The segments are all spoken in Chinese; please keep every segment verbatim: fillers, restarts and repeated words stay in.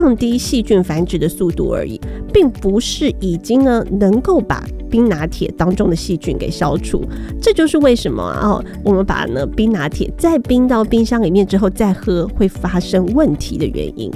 降低细菌繁殖的速度而已，并不是已经呢能够把冰拿铁当中的细菌给消除。这就是为什么啊，哦、我们把呢冰拿铁再冰到冰箱里面之后再喝会发生问题的原因。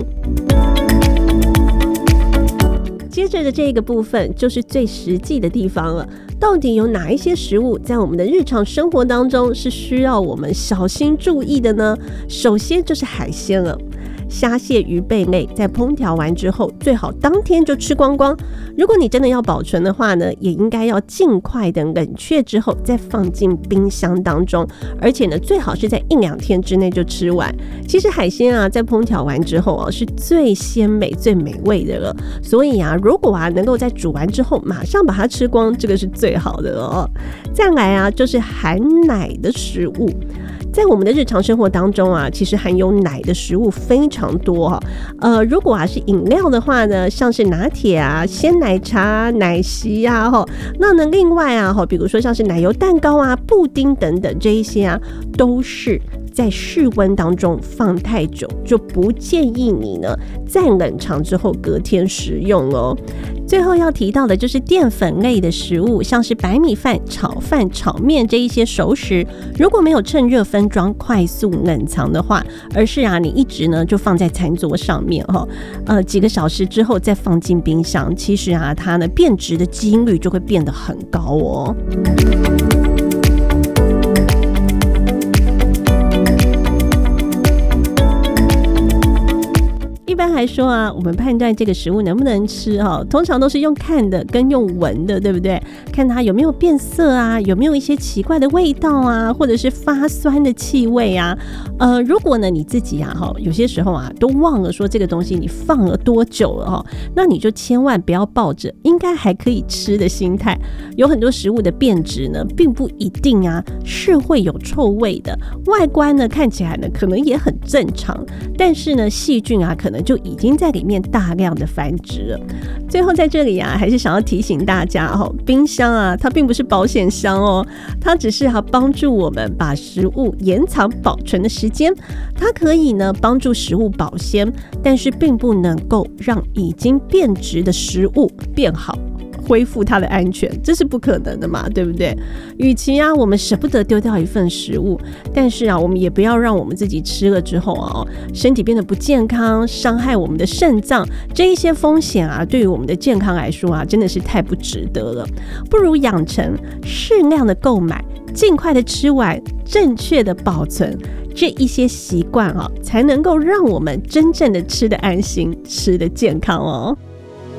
接着的这个部分就是最实际的地方了，到底有哪一些食物在我们的日常生活当中是需要我们小心注意的呢？首先就是海鲜了。虾蟹鱼贝类在烹调完之后最好当天就吃光光，如果你真的要保存的话呢，也应该要尽快的冷却之后再放进冰箱当中，而且呢最好是在一两天之内就吃完。其实海鲜啊在烹调完之后啊是最鲜美最美味的了，所以啊如果啊能够在煮完之后马上把它吃光，这个是最好的哦。再来啊就是含奶的食物，在我们的日常生活当中啊，其实含有奶的食物非常多哈。呃，如果啊是饮料的话呢，像是拿铁啊、鲜奶茶、奶昔啊，哈，那呢另外啊，哈，比如说像是奶油蛋糕啊、布丁等等这一些啊，都是在室温当中放太久，就不建议你呢在冷藏之后隔天食用哦。最后要提到的就是淀粉类的食物，像是白米饭、炒饭、炒面这一些熟食，如果没有趁热分装快速冷藏的话，而是啊你一直呢就放在餐桌上面哈，呃几个小时之后再放进冰箱，其实啊它呢变质的几率就会变得很高哦。一般来说啊，我们判断这个食物能不能吃哦，通常都是用看的跟用闻的，对不对？看它有没有变色啊，有没有一些奇怪的味道啊，或者是发酸的气味啊。呃，如果呢你自己啊哈，有些时候啊都忘了说这个东西你放了多久了哈，那你就千万不要抱着应该还可以吃的心态。有很多食物的变质呢，并不一定啊是会有臭味的，外观呢看起来呢可能也很正常，但是呢细菌啊可能就已经在里面大量的繁殖了。最后在这里啊，还是想要提醒大家哦，冰箱啊，它并不是保险箱哦，它只是要帮助我们把食物延长保存的时间，它可以呢帮助食物保鲜，但是并不能够让已经变质的食物变好。恢复它的安全，这是不可能的嘛，对不对？与其啊我们舍不得丢掉一份食物，但是啊我们也不要让我们自己吃了之后啊身体变得不健康，伤害我们的肾脏，这一些风险啊对于我们的健康来说啊真的是太不值得了。不如养成适量的购买，尽快的吃完，正确的保存，这一些习惯啊才能够让我们真正的吃得安心，吃得健康哦。